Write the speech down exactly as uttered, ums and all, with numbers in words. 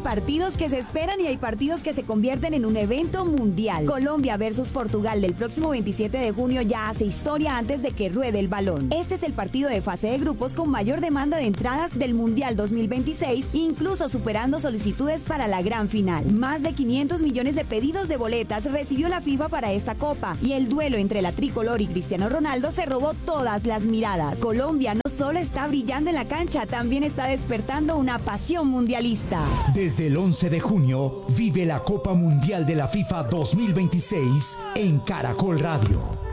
partidos que se esperan y hay partidos que se convierten en un evento mundial. Colombia versus Portugal del próximo veintisiete de junio ya hace historia antes de que ruede el balón. Este es el partido de fase de grupos con mayor demanda de entradas del Mundial dos mil veintiséis, incluso superando solicitudes para la gran final. Más de quinientos millones de pedidos de boletas recibió la FIFA para esta copa y el duelo entre la tricolor y Cristiano Ronaldo se robó todas las miradas. Colombia no solo está brillando en la cancha, también está despertando una pasión mundialista. Desde el once de junio, vive la Copa Mundial de la FIFA dos mil veintiséis en Caracol Radio.